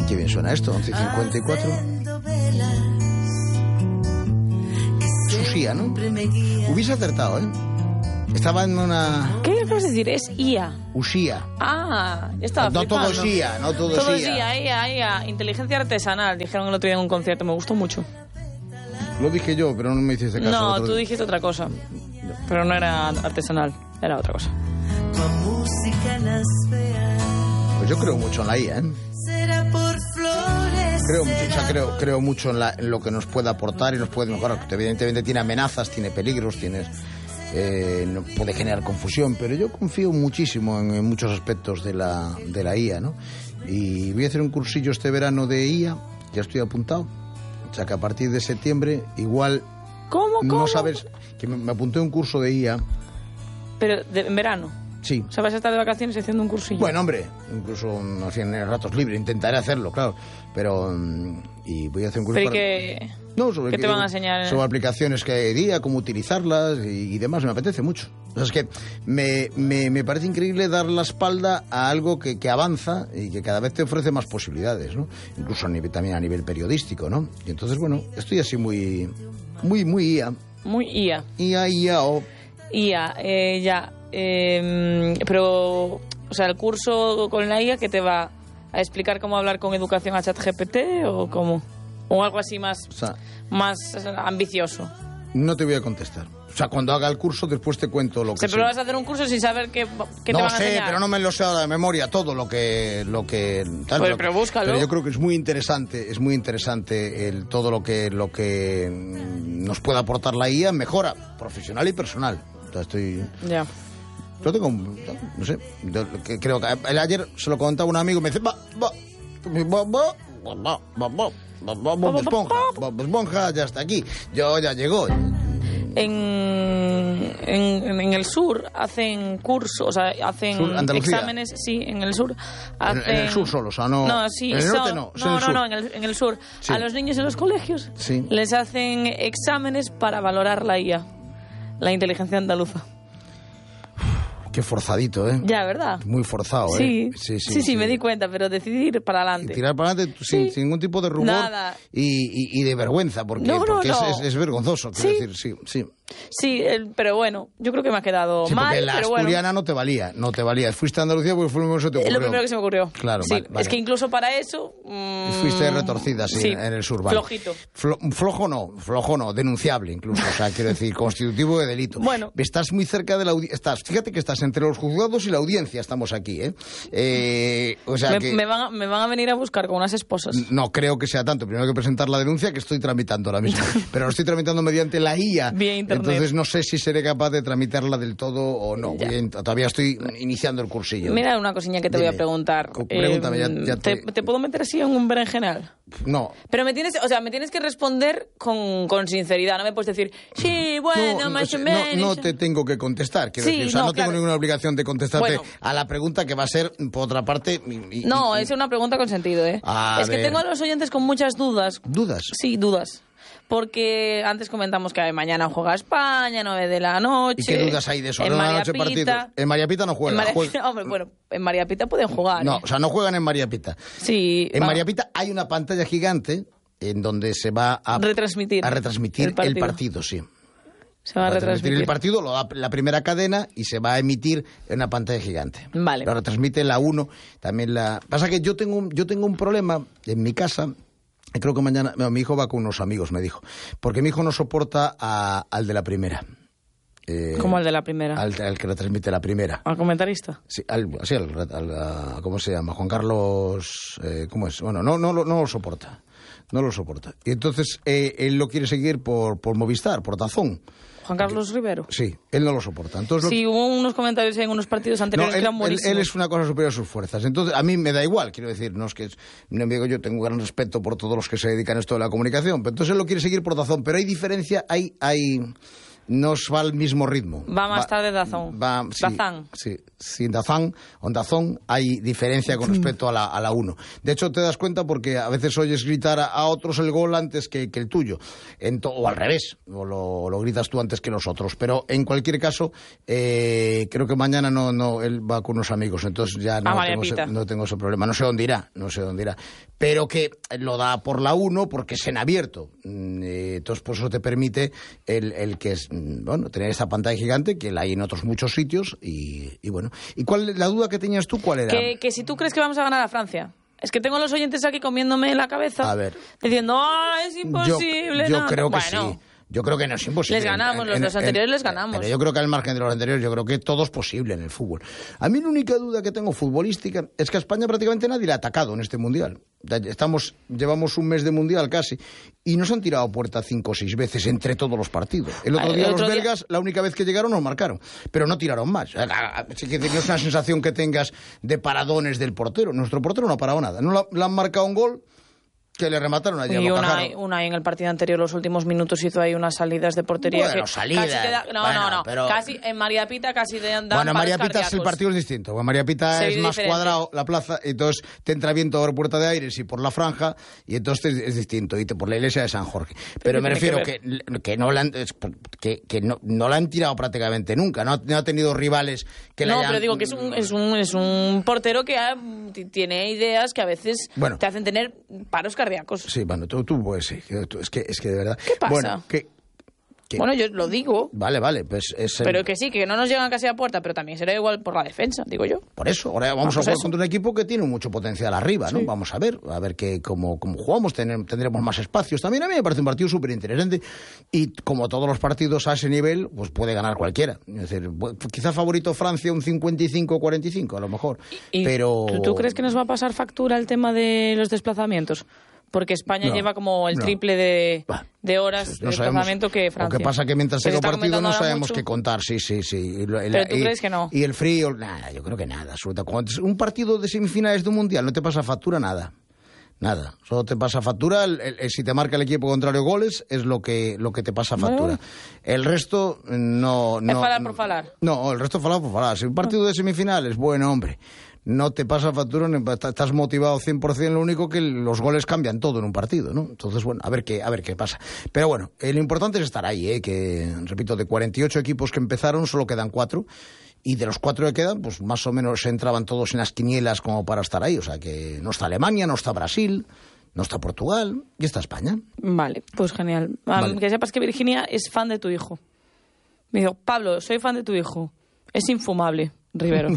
Qué bien suena esto, 11:54. Usía, ¿no? Hubiese acertado, ¿eh? Estaba en una... ¿Qué acabas de decir? Es IA. Usía. Ah, ya estaba No flipando. todo es IA, no todo Todo es es IA. IA. Inteligencia artesanal, dijeron el otro día en un concierto. Me gustó mucho. Lo dije yo, pero no me hiciste caso. No, tú dijiste otra cosa. Pero no era artesanal, era otra cosa. Pues yo creo mucho en la IA, ¿eh? Creo mucho en lo que nos puede aportar y nos puede mejorar. Evidentemente tiene amenazas, tiene peligros, no puede generar confusión, pero yo confío muchísimo en muchos aspectos de la IA, ¿no? Y voy a hacer un cursillo este verano de IA, ya estoy apuntado. O sea que a partir de septiembre igual... ¿Cómo? No sabes, que me apunté a un curso de IA. Pero en verano. Sí. O sea, vas a estar de vacaciones haciendo un cursillo. Bueno, hombre, incluso así en ratos libres, intentaré hacerlo, claro. Pero, y voy a hacer un curso. Pero ¿qué te van a enseñar? Sobre aplicaciones que hay día, cómo utilizarlas y demás, me apetece mucho. O sea, es que me parece increíble dar la espalda a algo que avanza y que cada vez te ofrece más posibilidades, ¿no? Incluso también a nivel periodístico, ¿no? Y entonces, bueno, estoy así muy IA. Muy IA. IA, ya. Pero, o sea, el curso con la IA que te va a explicar cómo hablar con educación a ChatGPT o cómo, o algo así más, o sea, más ambicioso. No te voy a contestar. O sea, cuando haga el curso después te cuento lo que sé. Pero vas a hacer un curso sin saber qué te van a enseñar. No sé, pero no me lo sé ahora de memoria todo lo que tal, pero búscalo. Pero yo creo que es muy interesante todo lo que nos puede aportar la IA, mejora profesional y personal. O sea, Ya. Yo tengo, no sé, creo que ayer se lo contaba un amigo y me dice, Bob Esponja ya está aquí, ya llegó. En el sur hacen cursos, o sea, hacen exámenes, sí, en el sur. En el sur solo, o sea, no... No, sí, en el norte no, en el sur. Sí. A los niños en los colegios les hacen exámenes para valorar la IA, la inteligencia andaluza. Qué forzadito, ¿eh? Ya, ¿verdad? Muy forzado, ¿eh? Sí, me di cuenta, pero decidí ir para adelante. Tirar para adelante sin ningún tipo de rubor. Nada. Y de vergüenza, porque es vergonzoso, quiero decir, sí. Sí, pero bueno, yo creo que me ha quedado mal. Porque la asturiana no te valía. Fuiste a Andalucía porque fue lo primero que se te ocurrió. Es lo primero que se me ocurrió. Claro, sí, vale. Es que incluso para eso... fuiste retorcida, en el sur, vale. Flojito. Flojo no, denunciable incluso, o sea, quiero decir, constitutivo de delito. Bueno. Estás muy cerca de la audiencia, fíjate que estás entre los juzgados y la audiencia, estamos aquí, o sea me van a venir a buscar con unas esposas. No creo que sea tanto, primero hay que presentar la denuncia que estoy tramitando ahora mismo, pero lo estoy tramitando mediante la IA. Vía internet. Entonces no sé si seré capaz de tramitarla del todo o no. Todavía estoy iniciando el cursillo. Mira una cosilla que te voy a preguntar. Pregúntame, ya ¿Te puedo meter así en un berenjenal? No. Pero me tienes que responder con sinceridad. No me puedes decir, sí, bueno, más o menos. No te tengo que contestar. Quiero decir, no tengo ninguna obligación de contestarte a la pregunta que va a ser, por otra parte... es una pregunta con sentido, ¿eh? Que tengo a los oyentes con muchas dudas. ¿Dudas? Sí, dudas. Porque antes comentamos que mañana juega España, 9 de la noche. ¿Y qué dudas hay de eso? En María Pita. En María Pita no juega. En María Pita pueden jugar. No, o sea, no juegan en María Pita. Sí. En María Pita hay una pantalla gigante en donde se va a retransmitir el partido, sí. Se va a retransmitir el partido, lo da la primera cadena y se va a emitir en una pantalla gigante. Vale. Lo retransmite la 1, también la... Pasa que yo tengo un problema en mi casa. Creo que mañana... mi hijo va con unos amigos, me dijo. Porque mi hijo no soporta al de la primera. ¿Cómo al de la primera? Al que retransmite la primera. ¿Al comentarista? Sí, ¿cómo se llama? Juan Carlos... ¿cómo es? Bueno, no lo soporta. No lo soporta. Y entonces él lo quiere seguir por Movistar, por DAZN. Juan Carlos Rivero. Sí, él no lo soporta. Entonces, hubo unos comentarios en unos partidos anteriores que eran buenísimos. Él es una cosa superior a sus fuerzas. Entonces, a mí me da igual, quiero decir, no es que no digo yo tengo gran respeto por todos los que se dedican a esto de la comunicación, pero entonces él lo quiere seguir por DAZN, pero hay diferencia, hay no va al mismo ritmo. Va más tarde Dazón. Sí, Dazón hay diferencia con respecto a la 1. De hecho, te das cuenta porque a veces oyes gritar a otros el gol antes que el tuyo. O al revés, o lo gritas tú antes que los otros. Pero en cualquier caso, creo que mañana no él va con unos amigos, entonces ya no tengo ese problema. No sé dónde irá. Pero que lo da por la 1 porque es en abierto. Entonces, por eso te permite el que es, tener esta pantalla gigante, que la hay en otros muchos sitios, y bueno. ¿Y la duda que tenías tú, cuál era? Que si tú crees que vamos a ganar a Francia. Es que tengo a los oyentes aquí comiéndome la cabeza, a ver, diciendo, es imposible. Yo creo que sí. Yo creo que no es imposible. Les ganamos, los anteriores les ganamos. Pero yo creo que al margen de los anteriores, yo creo que todo es posible en el fútbol. A mí la única duda que tengo futbolística es que a España prácticamente nadie le ha atacado en este Mundial. Llevamos un mes de Mundial casi, y nos han tirado a puerta 5 o 6 veces entre todos los partidos. El otro día los belgas, la única vez que llegaron, nos marcaron, pero no tiraron más. Así que no es una sensación que tengas de paradones del portero. Nuestro portero no ha parado nada. No le han marcado un gol que le remataron allí. Y Unai en el partido anterior, los últimos minutos, hizo ahí unas salidas de portería. Bueno, salidas. Pero casi en María Pita casi dan Bueno, María Pita el partido es distinto. Bueno, María Pita es más cuadrado la plaza, entonces te entra viento por Puerta de Aires y por la franja, y entonces es distinto, y por la iglesia de San Jorge. Pero me refiero que no la han tirado prácticamente nunca. No ha tenido rivales que No, pero digo que es un portero que tiene ideas que a veces te hacen tener paros cardíacos. Sí, bueno, tú pues sí, es que de verdad. ¿Qué pasa? Bueno, bueno, yo lo digo. Vale, pues pero que sí, que no nos llegan casi a puerta, pero también será igual por la defensa, digo yo. Por eso, ahora vamos a jugar contra un equipo que tiene mucho potencial arriba, ¿no? Sí. Vamos a ver cómo jugamos, tendremos más espacios. También a mí me parece un partido súper interesante, y como todos los partidos a ese nivel, pues puede ganar cualquiera. Es decir, quizá favorito Francia un 55-45 a lo mejor. Pero ¿Tú crees que nos va a pasar factura el tema de los desplazamientos? Porque España lleva como el triple de horas de desplazamiento que Francia. Lo que pasa es que mientras sea partido no sabemos qué contar, sí. ¿Pero tú crees que no? Y el frío, nada, yo creo que nada. Un partido de semifinales de un Mundial no te pasa factura nada. Solo te pasa factura si te marca el equipo contrario goles, es lo que te pasa factura. El resto no. ¿Es falar por falar? No, el resto es falar por falar. Si un partido de semifinales, bueno, hombre, no te pasa factura, estás motivado 100%, lo único que los goles cambian todo en un partido, ¿no? Entonces, bueno, a ver qué pasa. Pero bueno, lo importante es estar ahí, que, repito, de 48 equipos que empezaron, solo quedan 4. Y de los 4 que quedan, pues más o menos entraban todos en las quinielas como para estar ahí. O sea que no está Alemania, no está Brasil, no está Portugal y está España. Vale, pues genial. Vale. Que sepas que Virginia es fan de tu hijo. Me dijo, Pablo, soy fan de tu hijo. Es infumable, Rivero.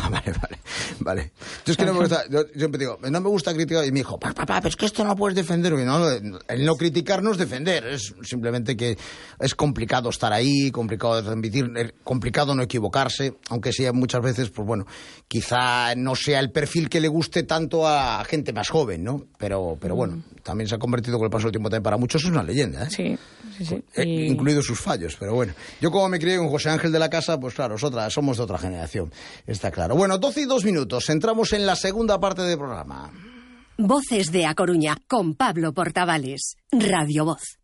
Vale. Yo es que no me gusta, yo siempre digo, no me gusta criticar, y mi hijo, papá, pero es que esto no puedes defender. Y no, el no criticar no es defender, es simplemente que es complicado estar ahí, complicado de transmitir, complicado no equivocarse, aunque sí muchas veces, pues bueno, quizá no sea el perfil que le guste tanto a gente más joven, ¿no? Pero bueno, también se ha convertido con el paso del tiempo también para muchos, es una leyenda, ¿eh? Sí. Incluidos sus fallos, pero bueno. Yo como me crié con José Ángel de la Casa, pues claro, somos de otra generación, está claro. Bueno, 12:02, entramos en la segunda parte del programa. Voces de A Coruña, con Pablo Portavales, Radio Voz.